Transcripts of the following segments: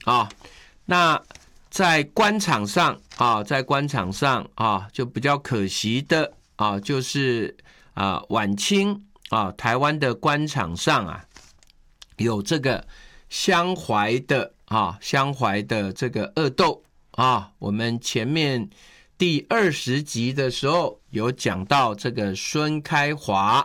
啊。那在官场上就比较可惜的就是晚清台湾的官场上有这个襄淮的这个恶斗我们前面第20集的时候有讲到这个孙开华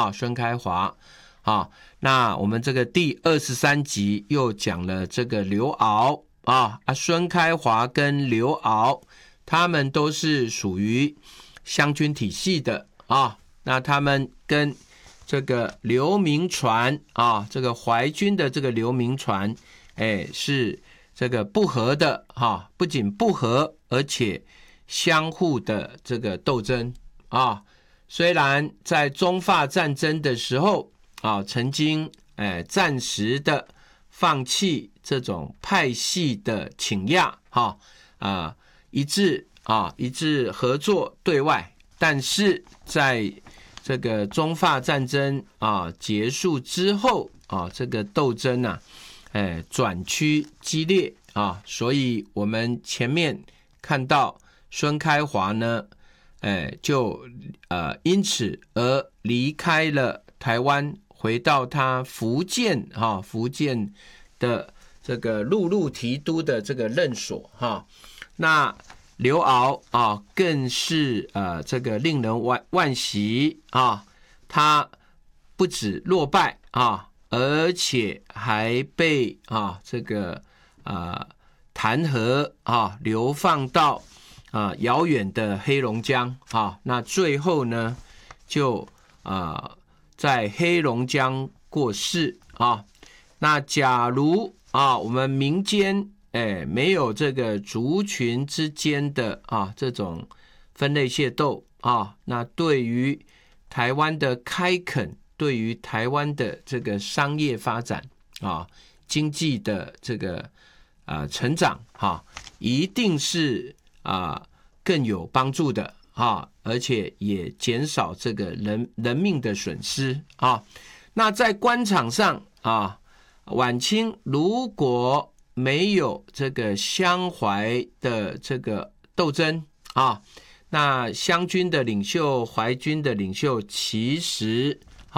那我们这个第23集又讲了这个刘骜孙开华跟刘骜他们都是属于湘军体系的那他们跟这个刘铭传这个淮军的这个刘铭传是这个不和的不仅不和，而且相互的这个斗争虽然在中法战争的时候曾经暂时的放弃这种派系的倾轧一致合作对外，但是在这个中法战争结束之后这个斗争转趋激烈所以我们前面看到孙开华呢就因此而离开了台湾，回到他福建的这个陆路提督的这个任所那刘骜更是这个令人惋惜他不止落败而且还被这个弹劾流放到遥远的黑龙江那最后呢就在黑龙江过世那假如我们民间没有这个族群之间的这种分类械斗那对于台湾的开垦，对于台湾的这个商业发展经济的这个成长一定是更有帮助的而且也减少这个人命的损失那在官场上晚清如果没有这个襄淮的这个斗争那湘军的领袖、淮军的领袖其实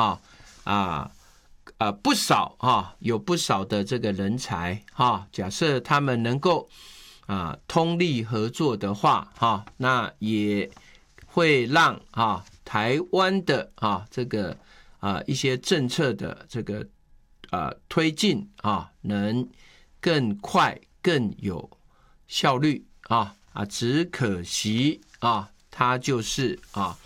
不少有不少的这个人才假设他们能够通力合作的话那也会让台湾的这个一些政策的这个推进能更快更有效率只可惜它就是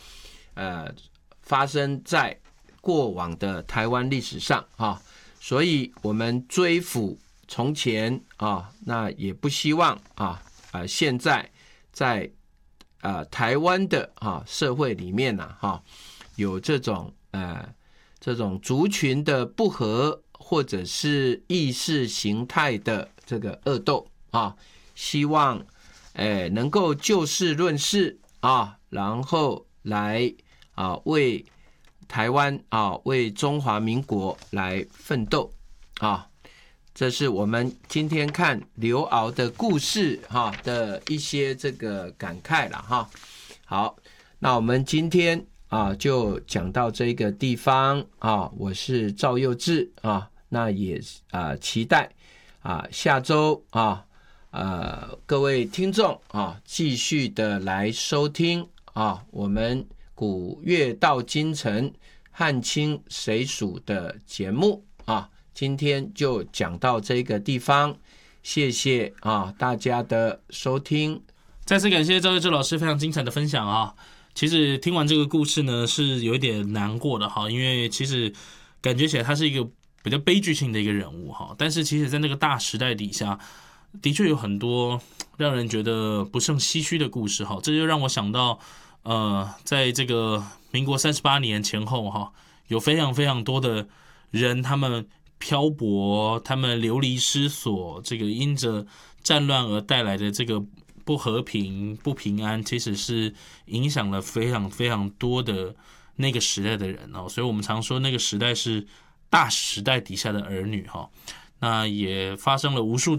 发生在过往的台湾历史上所以我们追抚从前那也不希望现在在台湾的社会里面有这种族群的不合，或者是意识形态的这个恶斗希望能够就事论事然后来为台湾为中华民国来奋斗这是我们今天看刘骜的故事的一些这个感慨了好，那我们今天就讲到这个地方我是赵佑志那也期待下周各位听众继续的来收听我们古乐到今城汉清谁属的节目今天就讲到这个地方，谢谢大家的收听。 再次感谢赵佑志老师非常精彩的分享其实听完这个故事呢是有一点难过的因为其实感觉起来他是一个比较悲剧性的一个人物但是其实在那个大时代底下的确有很多让人觉得不胜唏嘘的故事这就让我想到在这个民国38年前后有非常非常多的人他们漂泊，他们流离失所，这个因着战乱而带来的这个不和平不平安，其实是影响了非常非常多的那个时代的人所以我们常说那个时代是大时代底下的儿女那也发生了无数